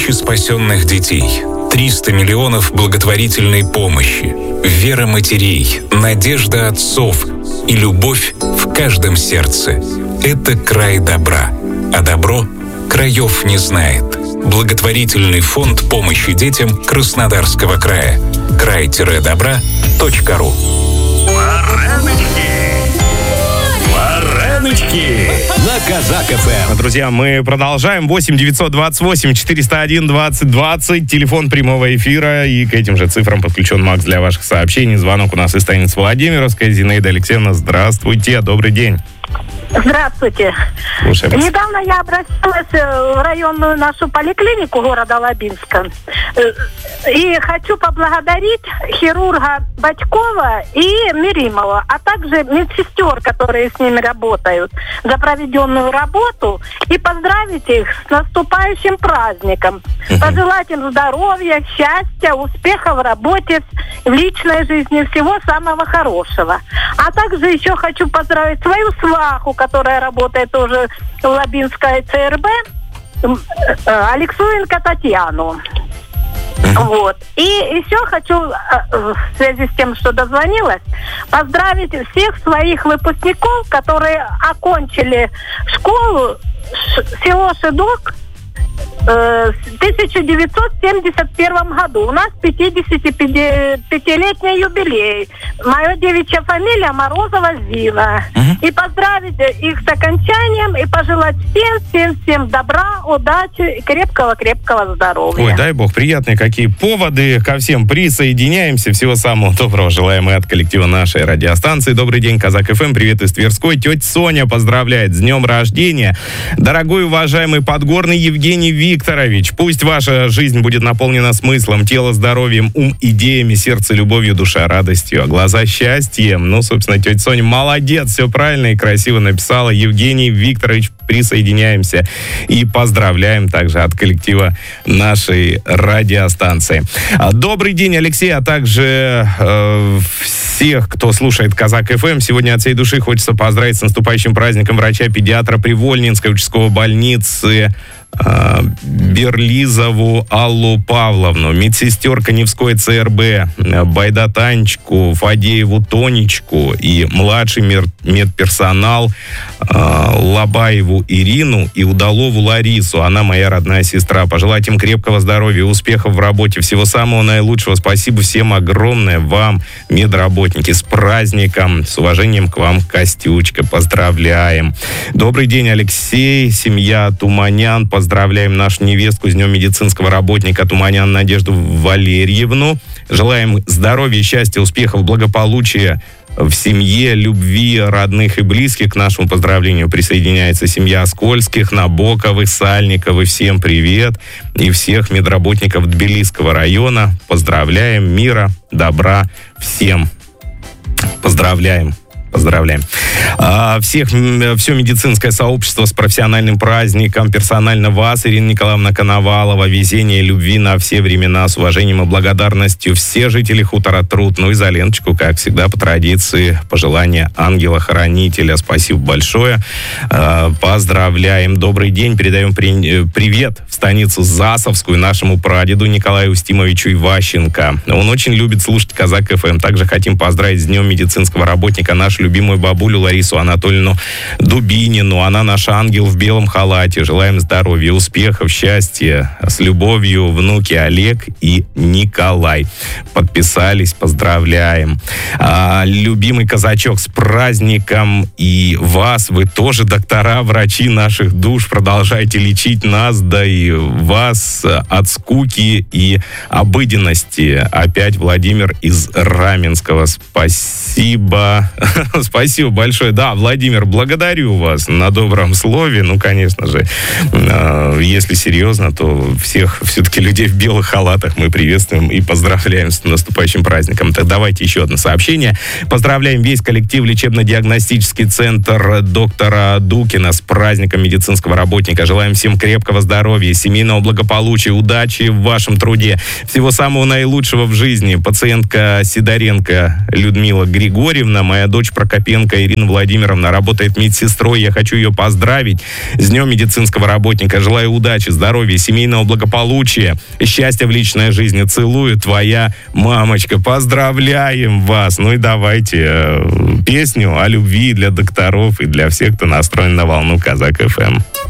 спасенных детей, 300 миллионов благотворительной помощи, вера матерей, надежда отцов и любовь в каждом сердце. Это край добра, а добро краев не знает. Благотворительный фонд помощи детям Краснодарского края. край-добра.ру. Вареночки на Казак ФМ. Друзья, мы продолжаем. 8 928 401 20 20. Телефон прямого эфира. И к этим же цифрам подключен Макс для ваших сообщений. Звонок у нас из станицы Владимировская. Зинаида Алексеевна, здравствуйте. Добрый день. Здравствуйте. Слушаем вас. Недавно я обратилась в районную нашу поликлинику города Лабинска. И хочу поблагодарить хирурга Бочкова и Миримова, а также медсестер, которые с ними работают, за проведенную работу, и поздравить их с наступающим праздником. Пожелать им здоровья, счастья, успеха в работе, в личной жизни, всего самого хорошего. А также еще хочу поздравить свою сваху, которая работает тоже в Лабинской ЦРБ, Алексуенко Татьяну. Вот. И еще хочу, в связи с тем, что дозвонилась, поздравить всех своих выпускников, которые окончили школу село Шедок в 1971 году. У нас 55-летний юбилей. Моя девичья фамилия Морозова Зина. И поздравить их с окончанием и пожелать всем добра, удачи и крепкого здоровья. Ой, дай бог, приятные какие поводы. Ко всем присоединяемся. Всего самого доброго желаем и от коллектива нашей радиостанции. Добрый день, Казак ФМ. Привет из Тверской. Тетя Соня поздравляет с днем рождения. Дорогой, уважаемый Подгорный Евгений Викторович, пусть ваша жизнь будет наполнена смыслом, тело здоровьем, ум идеями, сердце любовью, душа радостью, а глаза счастьем. Ну, собственно, тетя Соня молодец, все правильно и красиво написала. Евгений Викторович, присоединяемся и поздравляем также от коллектива нашей радиостанции. Добрый день, Алексей, а также всех, кто слушает Казак ФМ. Сегодня от всей души хочется поздравить с наступающим праздником врача-педиатра Привольнинской участковой больницы Берлизову Аллу Павловну, медсестер Каневской ЦРБ Байдатанечку, Фадееву Тонечку и младший медперсонал Лобаеву Ирину и Удалову Ларису. Она моя родная сестра. Пожелать им крепкого здоровья, успехов в работе, всего самого наилучшего. Спасибо всем огромное вам, медработники. С праздником, с уважением к вам, Костючка. Поздравляем. Добрый день, Алексей, семья Туманян. Поздравляем нашу невестку с днем медицинского работника Туманян Надежду Валерьевну. Желаем здоровья, счастья, успехов, благополучия в семье, любви родных и близких. К нашему поздравлению присоединяется семья Оскольских, Набоковых, Сальниковых. Всем привет. И всех медработников Тбилисского района. Поздравляем. Мира, добра всем. Поздравляем. Всех, все медицинское сообщество с профессиональным праздником. Персонально вас, Ирина Николаевна Коновалова. Везения и любви на все времена. С уважением и благодарностью все жители хутора Труд. Ну и за Леночку, как всегда, по традиции, пожелания ангела-хранителя. Спасибо большое. Поздравляем. Добрый день. Передаем привет в станицу Засовскую нашему прадеду Николаю Устимовичу Иващенко. Он очень любит слушать Казак ФМ. Также хотим поздравить с днем медицинского работника нашу любимую бабулю Ларису Анатольевну Дубинину. Она наш ангел в белом халате. Желаем здоровья, успехов, счастья. С любовью, внуки Олег и Николай. Подписались, поздравляем. Любимый казачок, с праздником и вас. Вы тоже доктора, врачи наших душ. Продолжайте лечить нас, да и вас от скуки и обыденности. Опять Владимир из Раменского. Спасибо. Спасибо большое. Да, Владимир, благодарю вас на добром слове. Ну, конечно же, если серьезно, то всех все-таки людей в белых халатах мы приветствуем и поздравляем с наступающим праздником. Так давайте еще одно сообщение. Поздравляем весь коллектив лечебно-диагностический центр доктора Дукина с праздником медицинского работника. Желаем всем крепкого здоровья, семейного благополучия, удачи в вашем труде. Всего самого наилучшего в жизни. Пациентка Сидоренко Людмила Григорьевна, моя дочь Прокопенко Ирина Владимировна работает медсестрой. Я хочу ее поздравить с Днем медицинского работника. Желаю удачи, здоровья, семейного благополучия, счастья в личной жизни. Целую, твоя мамочка. Поздравляем вас. Ну и давайте песню о любви для докторов и для всех, кто настроен на волну Казак ФМ.